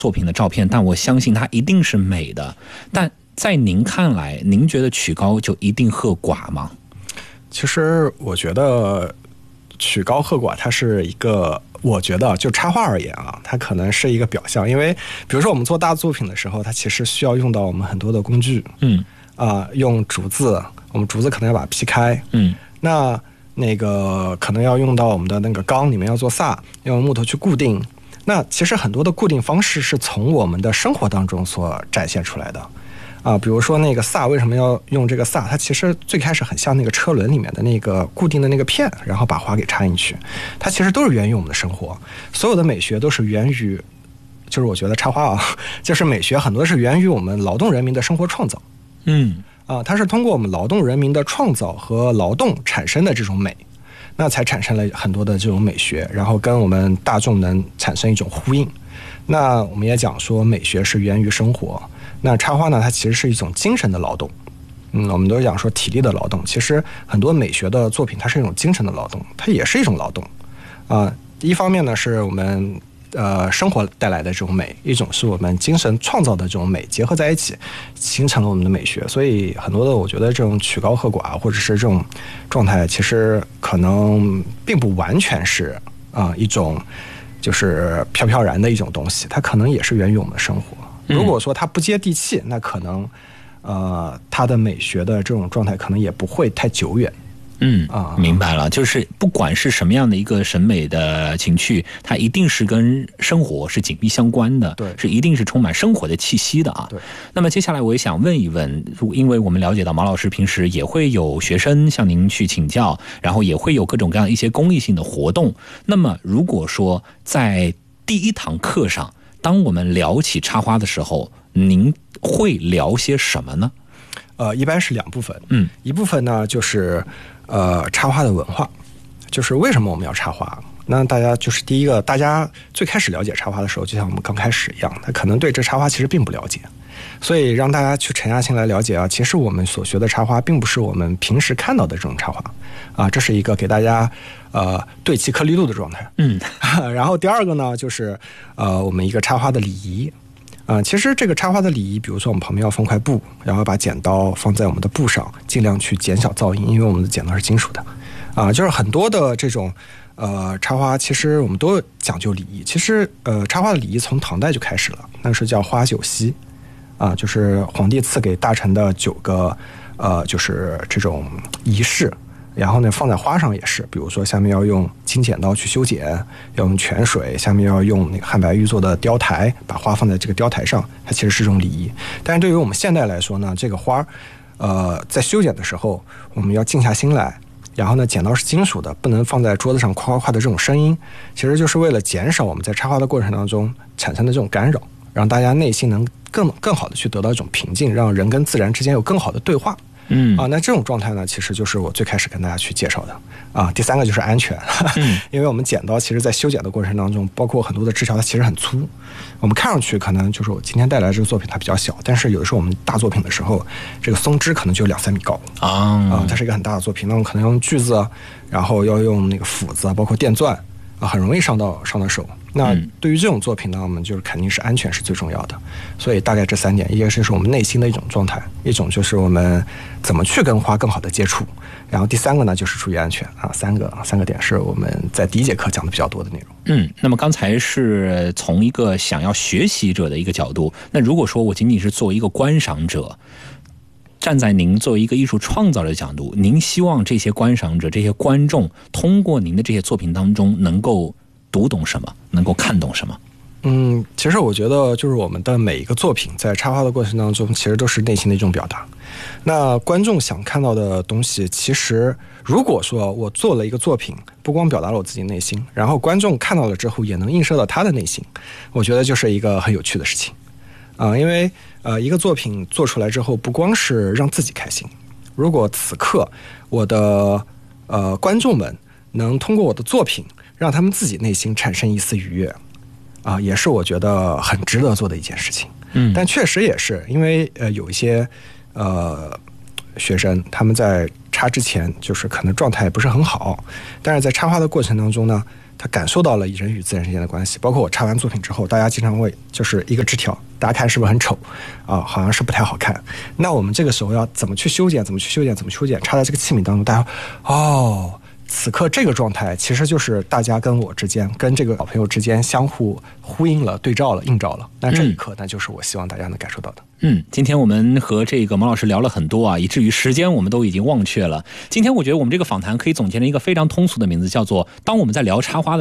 作品的照片，但我相信它一定是美的。但在您看来，您觉得曲高就一定和寡吗？ 其实我觉得曲高和寡它是一个，我觉得就插画而言啊，它可能是一个表象。因为比如说我们做大作品的时候，它其实需要用到我们很多的工具，用竹子，我们竹子可能要把它劈开，那个可能要用到我们的那个缸里面要做萨，用木头去固定。那其实很多的固定方式是从我们的生活当中所展现出来的。比如说那个萨，为什么要用这个萨？它其实最开始很像那个车轮里面的那个固定的那个片，然后把花给插进去。它其实都是源于我们的生活，所有的美学都是源于，就是我觉得插花就是美学很多是源于我们劳动人民的生活创造。它是通过我们劳动人民的创造和劳动产生的这种美，那才产生了很多的这种美学，然后跟我们大众能产生一种呼应。那我们也讲说美学是源于生活，那插花呢，它其实是一种精神的劳动。我们都讲说体力的劳动，其实很多美学的作品它是一种精神的劳动，它也是一种劳动。一方面呢是我们生活带来的这种美，一种是我们精神创造的这种美结合在一起，形成了我们的美学。所以很多的我觉得这种曲高和寡或者是这种状态，其实可能并不完全是一种就是飘飘然的一种东西，它可能也是源于我们的生活。如果说它不接地气，那可能它的美学的这种状态可能也不会太久远。 明白了，就是不管是什么样的一个审美的情趣，它一定是跟生活是紧密相关的， 对， 是一定是充满生活的气息的啊。 对。 那么接下来我也想问一问，因为我们了解到毛老师平时也会有学生向您去请教，然后也会有各种各样一些公益性的活动。那么如果说在第一堂课上，当我们聊起插花的时候，您会聊些什么呢？ 一般是两部分。一部分呢就是插花的文化，就是为什么我们要插花。那大家就是第一个，大家最开始了解插花的时候，就像我们刚开始一样，他可能对这插花其实并不了解，所以让大家去沉下心来了解其实我们所学的插花并不是我们平时看到的这种插花这是一个给大家对齐颗粒度的状态。然后第二个呢就是我们一个插花的礼仪。其实这个插花的礼仪，比如说我们旁边要放块布，然后把剪刀放在我们的布上，尽量去减小噪音，因为我们的剪刀是金属的。就是很多的这种插花，其实我们都讲究礼仪。其实插花的礼仪从唐代就开始了，那是叫花9夕就是皇帝赐给大臣的9个就是这种仪式。然后呢，放在花上也是，比如说下面要用金剪刀去修剪，要用泉水，下面要用那个汉白玉做的雕台，把花放在这个雕台上，它其实是一种礼仪。但是对于我们现代来说呢，这个花在修剪的时候，我们要静下心来，然后呢，剪刀是金属的，不能放在桌子上夸夸夸的这种声音，其实就是为了减少我们在插花的过程当中产生的这种干扰，让大家内心能更好的去得到一种平静，让人跟自然之间有更好的对话。那这种状态呢，其实就是我最开始跟大家去介绍的第三个就是安全。因为我们剪刀其实在修剪的过程当中，包括很多的枝条它其实很粗，我们看上去可能就是我今天带来的这个作品它比较小，但是有的时候我们大作品的时候，这个松枝可能就有2-3米高它是一个很大的作品，那我们可能用锯子，然后要用那个斧子，包括电钻很容易伤到手。那对于这种作品呢，我们就是肯定是安全是最重要的。所以大概这3点，一个是我们内心的一种状态，一种就是我们怎么去跟花更好的接触，然后第3个呢就是注意安全三个点是我们在第1节课讲的比较多的内容。 那么刚才是从一个想要学习者的一个角度，那如果说我仅仅是作为一个观赏者，站在您作为一个艺术创造者的角度，您希望这些观赏者、这些观众通过您的这些作品当中能够读懂什么，能够看懂什么？ 其实我觉得就是我们的每一个作品在插花的过程当中，其实都是内心的一种表达。那观众想看到的东西，其实如果说我做了一个作品，不光表达了我自己内心，然后观众看到了之后也能映射到他的内心，我觉得就是一个很有趣的事情因为一个作品做出来之后，不光是让自己开心，如果此刻我的观众们能通过我的作品让他们自己内心产生一丝愉悦也是我觉得很值得做的一件事情。但确实也是因为有一些学生，他们在插之前就是可能状态不是很好，但是在插花的过程当中呢，他感受到了人与自然之间的关系。包括我插完作品之后，大家经常会就是一个枝条，大家看是不是很丑啊？好像是不太好看。那我们这个时候要怎么去修剪？插在这个器皿当中，大家此刻这个状态其实就是大家跟我之间，跟这个小朋友之间相互呼应了、对照了、映照了。那这一刻，那就是我希望大家能感受到的。 今天我们和这个毛老师聊了很多啊，以至于时间我们都已经忘却了。今天我觉得我们这个访谈可以总结成一个非常通俗的名字，叫做当我们在聊插花的